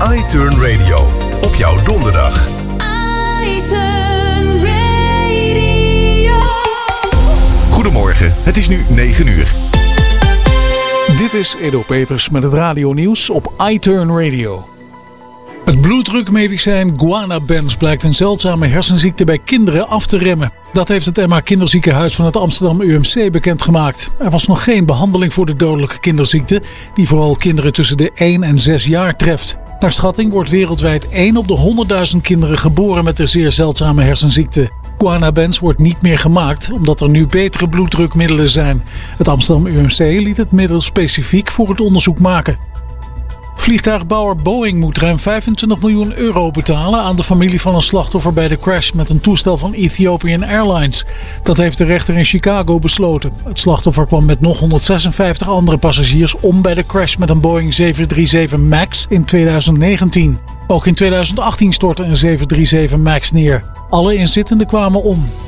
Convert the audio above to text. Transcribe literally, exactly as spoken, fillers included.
iTurn Radio. Op jouw donderdag. iTurn Radio. Goedemorgen, het is nu negen uur. Dit is Edo Peters met het radionieuws op iTurn Radio. Het bloeddrukmedicijn Guanabens blijkt een zeldzame hersenziekte bij kinderen af te remmen. Dat heeft het M H Kinderziekenhuis van het Amsterdam U M C bekendgemaakt. Er was nog geen behandeling voor de dodelijke kinderziekte, die vooral kinderen tussen de één en zes jaar treft. Naar schatting wordt wereldwijd één op de honderdduizend kinderen geboren met de zeer zeldzame hersenziekte. Guanabens wordt niet meer gemaakt, omdat er nu betere bloeddrukmiddelen zijn. Het Amsterdam U M C liet het middel specifiek voor het onderzoek maken. Vliegtuigbouwer Boeing moet ruim vijfentwintig miljoen euro betalen aan de familie van een slachtoffer bij de crash met een toestel van Ethiopian Airlines. Dat heeft de rechter in Chicago besloten. Het slachtoffer kwam met nog honderdzesenvijftig andere passagiers om bij de crash met een Boeing zeven drie zeven MAX in tweeduizend negentien. Ook in tweeduizend achttien stortte een zeven drie zeven MAX neer. Alle inzittenden kwamen om.